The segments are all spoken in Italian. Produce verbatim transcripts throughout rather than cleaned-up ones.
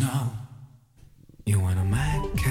know you wanna make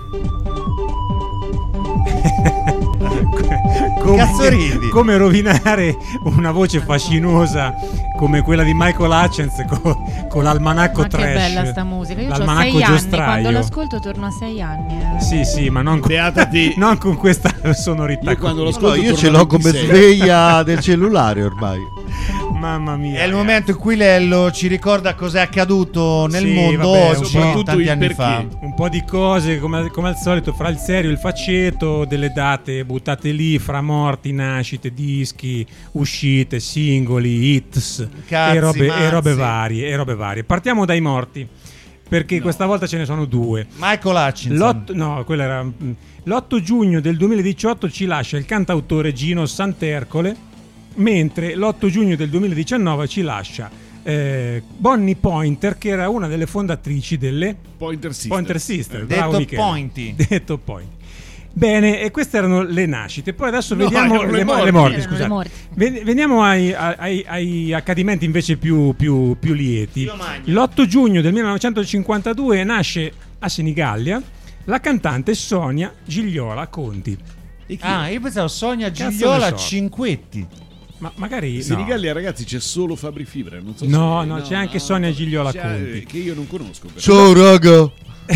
come, come rovinare una voce fascinosa come quella di Michael Hutchence con, con l'almanacco ma trash. Che bella sta musica. Io ho l'almanacco sei anni, giostraio. quando l'ascolto torno a sei anni. Eh. Sì, sì, ma non con, non con questa sonorità. Io quando lo No, ascolto io torno ce l'ho a come ventisei. sveglia del cellulare ormai. Mamma mia. È il momento in cui Lello ci ricorda cos'è accaduto nel Sì, mondo vabbè, oggi, soprattutto tanti il anni perché. fa. Un po' di cose come, come al solito, fra il serio e il faceto, delle date buttate lì, fra morti, nascite, dischi, uscite, singoli, hits Cazzi, e, robe, mazzi. e robe varie, e robe varie. Partiamo dai morti, perché No. questa volta ce ne sono due. Michael Hutchinson. L'otto, no, quella era, l'otto giugno del duemiladiciotto ci lascia il cantautore Gino Santercole, mentre l'otto giugno del duemiladiciannove ci lascia eh, Bonnie Pointer, che era una delle fondatrici delle Pointer Sisters. Pointer Sisters, Eh, bravo detto Michele. Pointy. Detto Pointy. Bene, e queste erano le nascite. Poi adesso No, vediamo erano le le, mo- morti. le morti. Erano le Scusate. morti. Ven- Veniamo ai, ai- ai accadimenti invece più, più- più lieti. Io magno. L'otto giugno del millenovecentocinquantadue nasce a Senigallia la cantante Sonia Gigliola Conti. E chi? Ah, io pensavo Sonia Cazzo Gigliola ne so. Cinquetti. Ma magari In no. Senigallia, ragazzi, c'è solo Fabri Fibra. Non so No, se... no, c'è anche Sonia Gigliola c'è- Conti. che io non conosco. però. Ciao raga.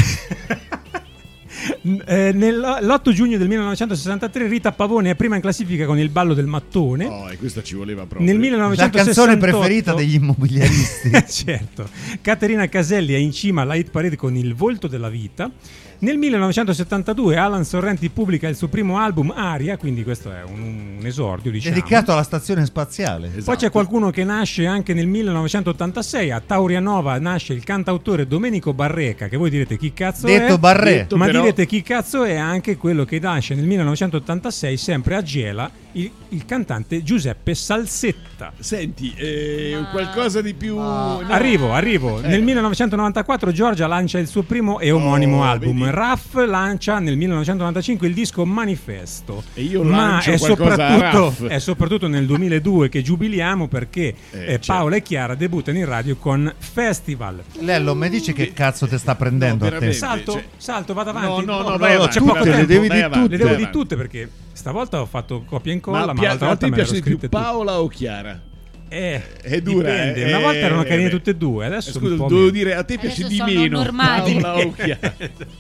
Eh, nell- l'otto giugno del millenovecentosessantatré Rita Pavone è prima in classifica con il ballo del mattone. Oh, e questa ci voleva proprio. Nel La millenovecentosessantotto canzone preferita degli immobiliaristi. certo. Caterina Caselli è in cima alla hit parade con Il volto della vita. Nel millenovecentosettantadue Alan Sorrenti pubblica il suo primo album Aria, quindi questo è un, un esordio, diciamo. Dedicato alla stazione spaziale. Esatto. Poi c'è qualcuno che nasce anche nel millenovecentottantasei, a Taurianova nasce il cantautore Domenico Barreca, che voi direte chi cazzo Detto è? Barré. Detto Ma però- direte chi cazzo è anche quello che nasce nel millenovecentottantasei, sempre a Gela, il, il cantante Giuseppe Salsetta. Senti, eh, qualcosa di più... no. Arrivo, arrivo. Eh. Nel millenovecentonovantaquattro Giorgia lancia il suo primo e omonimo Oh, album. vedi? Raff lancia nel millenovecentonovantacinque il disco Manifesto. E io Ma lancio è qualcosa a soprattutto, Raff. è soprattutto nel duemiladue che giubiliamo, perché Eh, eh, certo. Paola e Chiara debuttano in radio con Festival. Lello, mi dici che cazzo te sta prendendo No, a te? veramente. Salto, cioè- salto, vado No, avanti. no, no, No, vai no, avanti, c'è poco vai tempo. le devi vai di avanti, Le tutte. devo vai di avanti. tutte perché stavolta ho fatto copia e incolla, ma, Ma pia- l'altra a volta te me le ero piace di più scritte tutte. Paola o Chiara? Eh, È dura, dipende. eh. Una volta erano carine Eh, tutte e due, adesso Eh, scusa, un po' dovevo meno. dire a te piace Adesso di sono meno normali. Paola o Chiara.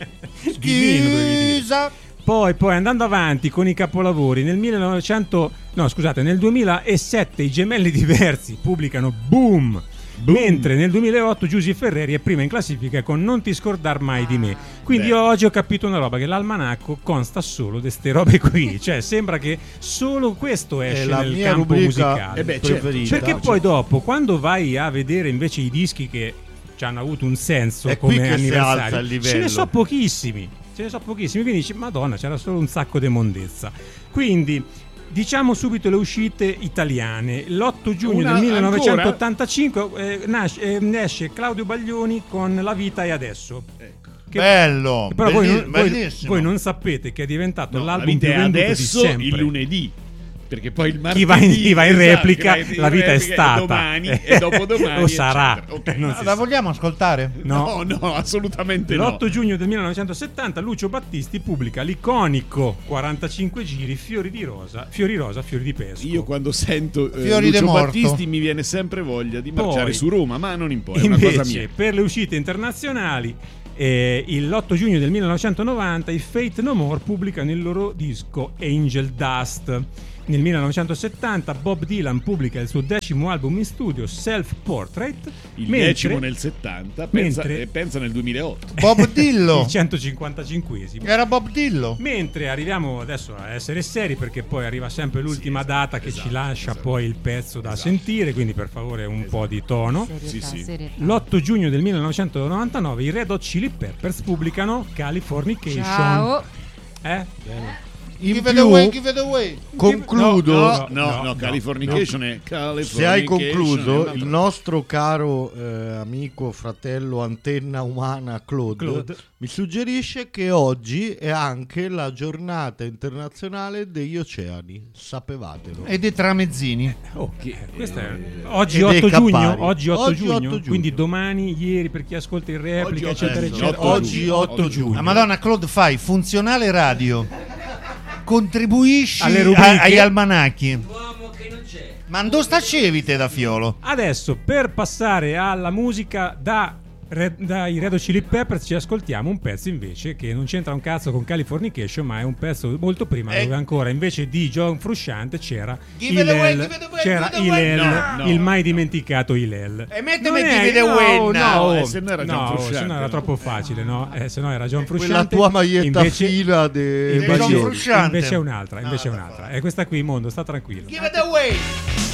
Di meno, dovevi dire. Scusa. Poi, poi andando avanti con i capolavori, nel millenovecento, no scusate, nel duemilasette i Gemelli Diversi pubblicano Boom, Boom. mentre nel duemilaotto Giusy Ferreri è prima in classifica con Non ti scordar mai di me. Quindi Beh. oggi ho capito una roba, che l'almanacco consta solo di ste robe qui, cioè sembra che solo questo esce È la nel mia campo rubrica musicale. Eh beh, certo. preferita. Perché poi dopo, quando vai a vedere invece i dischi che ci hanno avuto un senso È qui come che si alza anniversario, il livello. ce ne so pochissimi. Ce ne so pochissimi, quindi dici, Madonna, c'era solo un sacco di mondezza. Quindi diciamo subito le uscite italiane. L'otto giugno Una del millenovecentottantacinque eh, nasce, eh, esce Claudio Baglioni con La vita è adesso. Ecco. Che- Bello. Però voi non, belli- voi- bellissimo. voi non sapete che è diventato No, la l'album vita più è venduto di adesso sempre. il lunedì. Perché poi il Chi martedì va in, chi va in esatto, replica, che vai in la vita è replica stata. domani e dopodomani o sarà. eccetera. Ok. Non Ah, si la sa. vogliamo ascoltare? No. No, no, assolutamente no. L'otto giugno del millenovecentosettanta Lucio Battisti pubblica l'iconico quarantacinque giri Fiori di rosa, Fiori rosa, fiori di pesco. Io quando sento eh, Fiori de Lucio morto. Battisti mi viene sempre voglia di marciare Poi, su Roma, ma non importa, è una cosa invece, mia. per le uscite internazionali, eh, l'otto giugno del millenovecentonovanta i Fate No More pubblicano il loro disco Angel Dust. Nel millenovecentosettanta Bob Dylan pubblica il suo decimo album in studio, Self Portrait, Il mentre decimo nel settanta, pensa, mentre- e pensa nel duemilaotto. Bob Dillo. il centocinquantacinquesimo. Era Bob Dillo. Mentre arriviamo adesso a essere seri, perché poi arriva sempre l'ultima Sì, data che esatto, ci lascia esatto. poi il pezzo da Esatto. sentire, quindi per favore un po' di tono. Serietà, Sì, sì. serietà. L'otto giugno del millenovecentonovantanove i Red Hot Chili Peppers pubblicano Californication. Ciao. Eh? In Give it più, away, give it away. concludo. No, No, no, no, no, Californication è Californication. Se hai è concluso, un'altra- il nostro caro eh, amico, fratello, antenna umana Claude, Claude. mi suggerisce che oggi è anche la giornata internazionale degli oceani. Sapevatelo. E dei tramezzini. Oh, che- questo è oggi E dei otto giugno, campari. oggi otto Oggi giugno, otto giugno. quindi domani, ieri per chi ascolta in replica, Oggi eccetera, otto- eccetera. oggi otto giugno. La Madonna, Claude, fai funzionale radio. Contribuisci Alle rubriche. a- agli almanacchi. Ma dove sta Cevite da Fiolo? Adesso per passare alla musica da Red- dai Red Hot Chili Peppers ci ascoltiamo un pezzo invece che non c'entra un cazzo con Californication, ma è un pezzo molto prima Eh. dove ancora invece di John Frusciante c'era Give it away, Hillel, give it away, c'era give it away. Hillel, No, no. il mai dimenticato Hillel. E mettimi Non è- give it away no, now. no, Eh, se no era John no, Frusciante, se no era no? troppo facile, no? Eh, se no era John Quella Frusciante. tua maglietta invece, fila de invece, John Frusciante. invece è un'altra, invece è un'altra. E questa qui, Mondo, sta tranquillo. Give it away.